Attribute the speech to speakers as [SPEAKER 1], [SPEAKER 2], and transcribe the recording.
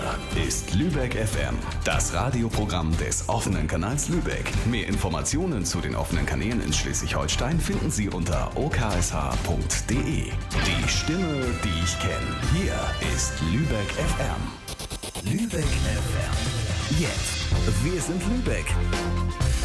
[SPEAKER 1] ist Lübeck FM, das Radioprogramm des offenen Kanals Lübeck. Mehr Informationen zu den offenen Kanälen in Schleswig-Holstein finden Sie unter oksh.de. Die Stimme, die ich kenne. Hier ist Lübeck FM. Lübeck FM. Jetzt. Wir sind Lübeck.